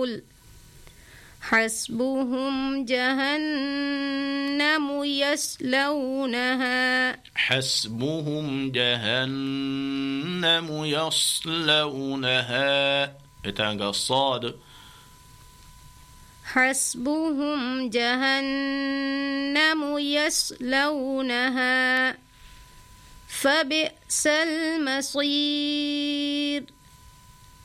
الرسول حسبهم جهنم يصلونها حسبهم جهنم يصلونها إتانغ الصاد حسبهم جهنم يصلونها فبئس المصير